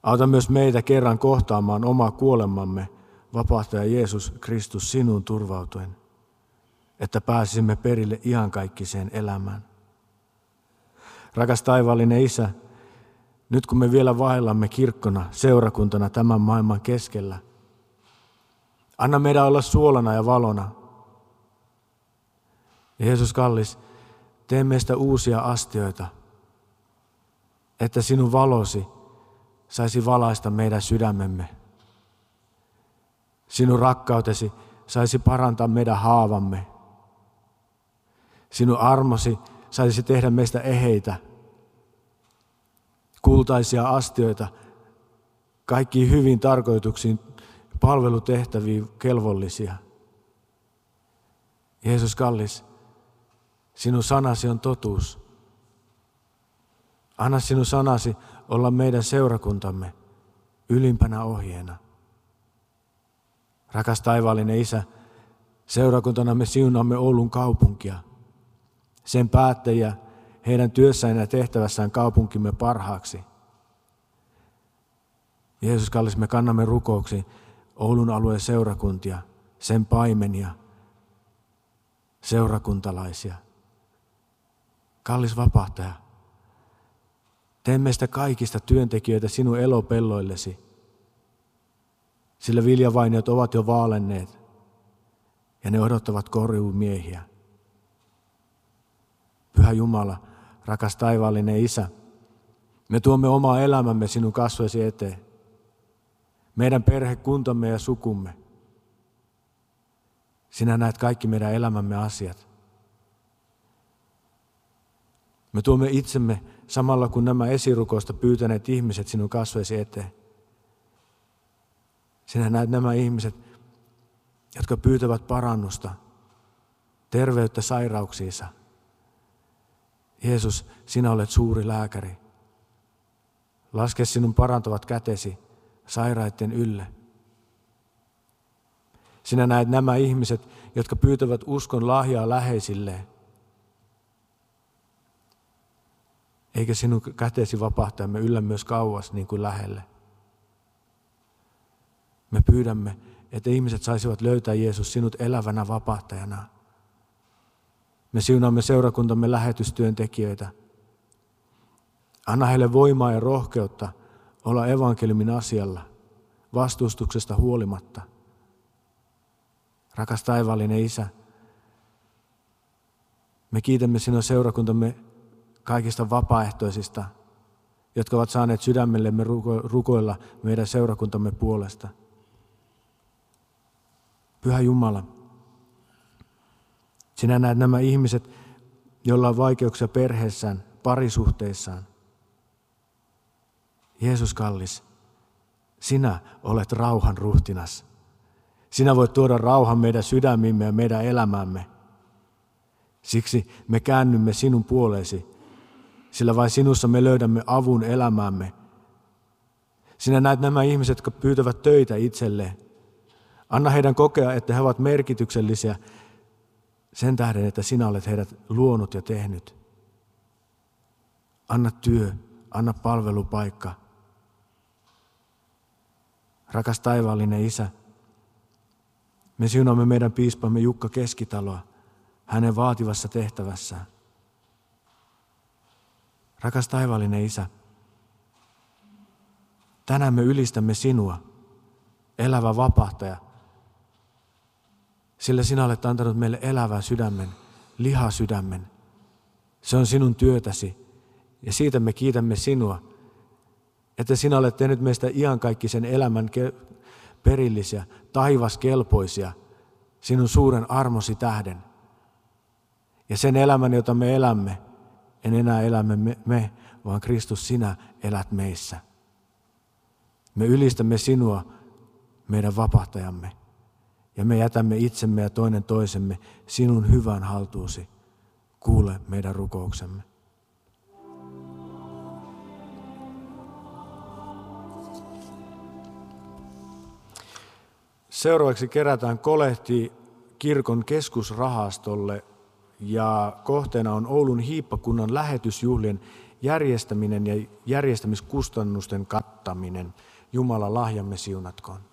Auta myös meitä kerran kohtaamaan oma kuolemamme, vapahtaja Jeesus Kristus, sinun turvautuen, että pääsisimme perille iankaikkiseen elämään. Rakas taivaallinen Isä, nyt kun me vielä vaellamme kirkkona, seurakuntana tämän maailman keskellä, anna meidän olla suolana ja valona. Ja Jeesus kallis, tee meistä uusia astioita, että sinun valosi saisi valaista meidän sydämemme. Sinun rakkautesi saisi parantaa meidän haavamme. Sinun armosi saisi tehdä meistä eheitä, kultaisia astioita, kaikkiin hyvin tarkoituksiin, palvelutehtäviin kelvollisia. Jeesus kallis, sinun sanasi on totuus. Anna sinun sanasi olla meidän seurakuntamme ylimpänä ohjeena. Rakas taivaallinen Isä, seurakuntana me siunaamme Oulun kaupunkia, sen päättäjiä heidän työssään ja tehtävässään kaupunkimme parhaaksi. Jeesus kallis, me kannamme rukouksiin Oulun alueen seurakuntia, sen paimenia, seurakuntalaisia. Kallis vapahtaja, tee meistä kaikista työntekijöitä sinun elopelloillesi, sillä viljavainijat ovat jo vaalenneet ja ne odottavat korjuumiehiä. Pyhä Jumala, rakas taivaallinen Isä, me tuomme omaa elämämme sinun kasvoisi eteen, meidän perhekuntamme ja sukumme. Sinä näet kaikki meidän elämämme asiat. Me tuomme itsemme samalla kuin nämä esirukousta pyytäneet ihmiset sinun kasvoisi eteen. Sinä näet nämä ihmiset, jotka pyytävät parannusta, terveyttä sairauksiinsa. Jeesus, sinä olet suuri lääkäri. Laske sinun parantavat kätesi sairaiden ylle. Sinä näet nämä ihmiset, jotka pyytävät uskon lahjaa läheisilleen. Eikä sinun kätesi vapahtajamme yllä myös kauas niin kuin lähelle. Me pyydämme, että ihmiset saisivat löytää Jeesus sinut elävänä vapahtajana. Me siunaamme seurakuntamme lähetystyöntekijöitä. Anna heille voimaa ja rohkeutta olla evankeliumin asialla, vastustuksesta huolimatta. Rakas taivaallinen Isä, me kiitämme sinua seurakuntamme kaikista vapaaehtoisista, jotka ovat saaneet sydämellemme rukoilla meidän seurakuntamme puolesta. Pyhä Jumala, sinä näet nämä ihmiset, joilla on vaikeuksia perheessään, parisuhteissaan. Jeesus kallis, sinä olet rauhan ruhtinas. Sinä voit tuoda rauhan meidän sydämimme ja meidän elämäämme. Siksi me käännymme sinun puoleesi, sillä vain sinussa me löydämme avun elämäämme. Sinä näet nämä ihmiset, jotka pyytävät töitä itselleen. Anna heidän kokea, että he ovat merkityksellisiä sen tähden, että sinä olet heidät luonut ja tehnyt. Anna työ, anna palvelupaikka. Rakas taivaallinen Isä, me siunaamme meidän piispamme Jukka Keskitaloa hänen vaativassa tehtävässään. Rakas taivaallinen Isä, tänään me ylistämme sinua, elävä vapahtaja, sillä sinä olet antanut meille elävän sydämen, lihasydämen. Se on sinun työtäsi ja siitä me kiitämme sinua, että sinä olet tehnyt meistä iankaikkisen elämän perillisiä, taivaskelpoisia sinun suuren armosi tähden. Ja sen elämän, jota me elämme, en enää elämme me, vaan Kristus, sinä elät meissä. Me ylistämme sinua, meidän vapahtajamme, ja me jätämme itsemme ja toinen toisemme sinun hyvän haltuusi. Kuule meidän rukouksemme. Seuraavaksi kerätään kolehti kirkon keskusrahastolle ja kohteena on Oulun hiippakunnan lähetysjuhlien järjestäminen ja järjestämiskustannusten kattaminen. Jumala, lahjamme siunatkoon.